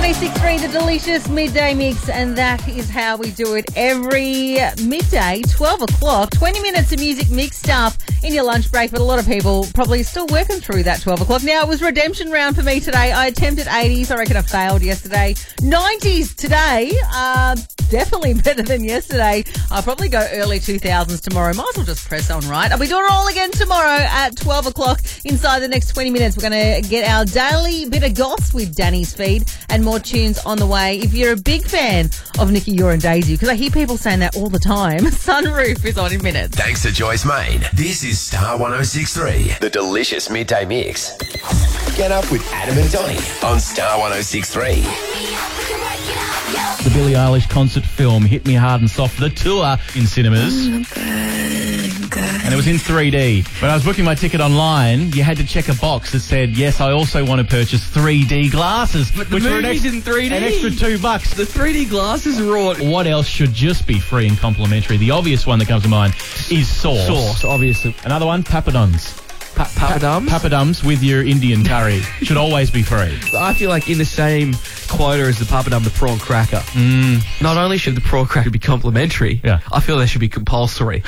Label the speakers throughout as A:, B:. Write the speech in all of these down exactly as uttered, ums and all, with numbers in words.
A: oh six three, the delicious midday mix, and that is how we do it every midday, twelve o'clock, twenty minutes of music mixed up in your lunch break, but a lot of people probably still working through that twelve o'clock. Now, it was redemption round for me today. I attempted eighties. I reckon I failed yesterday. nineties today. Uh, definitely better than yesterday. I'll probably go early two thousands tomorrow. Might as well just press on, right? I'll be doing it all again tomorrow at twelve o'clock. Inside the next twenty minutes, we're going to get our daily bit of goss with Danny's feed and more tunes on the way. If you're a big fan of Nikki, You're and Daisy, because I hear people saying that all the time, Sunroof is on in minutes.
B: Thanks to Joyce Main. This is Star one oh six three, the delicious midday mix. Get up with Adam and Donny on Star one oh six three.
C: The Billie Eilish concert film Hit Me Hard and Soft, the tour in cinemas. And it was in three D. When I was booking my ticket online, you had to check a box that said, yes, I also want to purchase three D glasses.
D: But the
C: which were an
D: movie's
C: ex-
D: in three D.
C: An extra two bucks.
D: The three D glasses are raw.
C: What else should just be free and complimentary? The obvious one that comes to mind is sauce.
D: Sauce, obviously.
C: Another one, papadums.
D: Pa- papadums?
C: Papadums with your Indian curry should always be free.
D: I feel like in the same quota as the papadum, the prawn cracker.
C: Mm.
D: Not only should the prawn cracker be complimentary,
C: Yeah.
D: I feel they should be compulsory.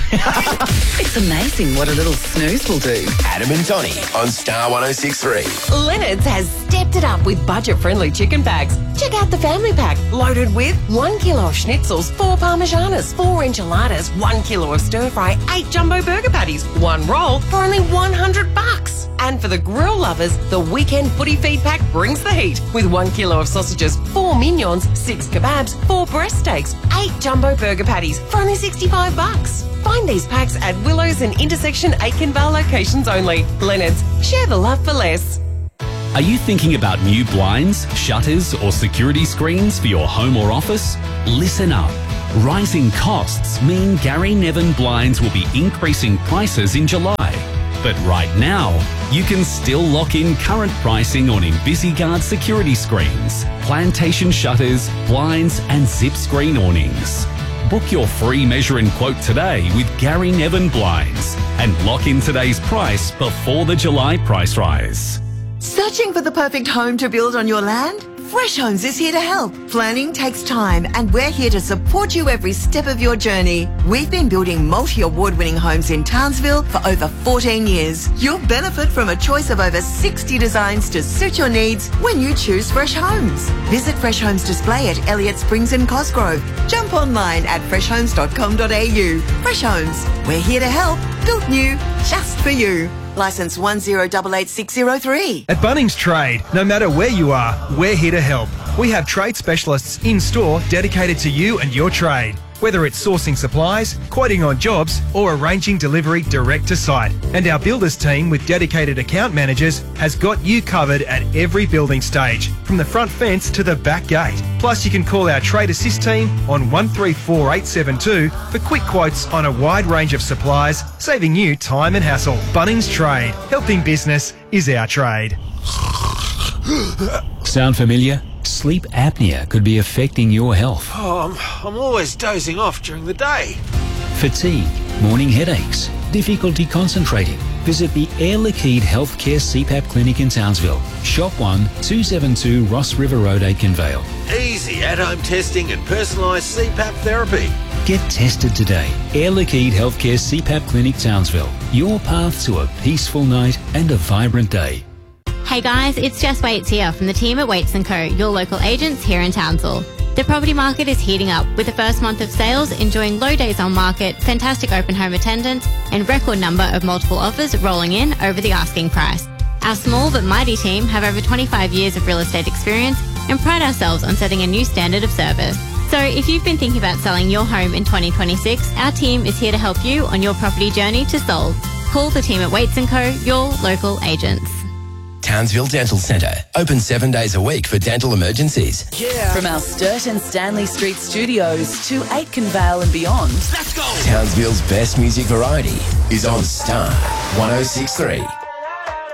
E: It's amazing what a little snooze will do.
B: Adam and Donny on Star one oh six three.
F: Leonard's has stepped it up with budget-friendly chicken packs. Check out the family pack, loaded with one kilo of schnitzels, four parmesanas, four enchiladas, one kilo of stir-fry, eight jumbo burger patties, one roll for only one hundred bucks. And for the grill lovers, the weekend footy feed pack brings the heat with one kilo of sausages, four mignons, six kebabs, four breast steaks, eight jumbo burger patties for only sixty-five bucks. Find these packs at Willows and intersection Aitkenvale locations only. Leonard's, share the love for less.
G: Are you thinking about new blinds, shutters, or security screens for your home or office? Listen up. Rising costs mean Gary Nevin Blinds will be increasing prices in July. But right now, you can still lock in current pricing on InvisiGuard security screens, plantation shutters, blinds, and zip screen awnings. Book your free measure and quote today with Gary Nevin Blinds and lock in today's price before the July price rise.
H: Searching for the perfect home to build on your land? Fresh Homes is here to help. Planning takes time, and we're here to support you every step of your journey. We've been building multi-award-winning homes in Townsville for over fourteen years. You'll benefit from a choice of over sixty designs to suit your needs when you choose Fresh Homes. Visit Fresh Homes Display at Elliott Springs and Cosgrove. Jump online at fresh homes dot com dot a u. Fresh Homes, we're here to help. Built new, just for you. Licence one zero eight eight six zero three.
I: At Bunnings Trade, no matter where you are, we're here to help. We have trade specialists in store dedicated to you and your trade. Whether it's sourcing supplies, quoting on jobs, or arranging delivery direct to site. And our builders team with dedicated account managers has got you covered at every building stage, from the front fence to the back gate. Plus, you can call our Trade Assist team on one three four eight seven two for quick quotes on a wide range of supplies, saving you time and hassle. Bunnings Trade. Helping business is our trade.
J: Sound familiar? Sleep apnea could be affecting your health.
K: Oh, I'm, I'm always dozing off during the day.
J: Fatigue, morning headaches, difficulty concentrating. Visit the Air Liquide Healthcare C PAP Clinic in Townsville. Shop one, two seventy-two Ross River Road, Aitkenvale.
K: Easy at-home testing and personalised C PAP therapy.
J: Get tested today. Air Liquide Healthcare C PAP Clinic, Townsville. Your path to a peaceful night and a vibrant day.
L: Hey guys, it's Jess Waits here from the team at Waits and Co, your local agents here in Townsville. The property market is heating up with the first month of sales enjoying low days on market, fantastic open home attendance, and record number of multiple offers rolling in over the asking price. Our small but mighty team have over twenty-five years of real estate experience and pride ourselves on setting a new standard of service. So if you've been thinking about selling your home in twenty twenty-six, our team is here to help you on your property journey to sold. Call the team at Waits and Co, your local agents.
B: Townsville Dental Centre. Open seven days a week for dental emergencies.
E: Yeah. From our Sturt and Stanley Street studios to Aitkenvale and beyond.
K: Let's go!
B: Townsville's best music variety is on Star one oh six three.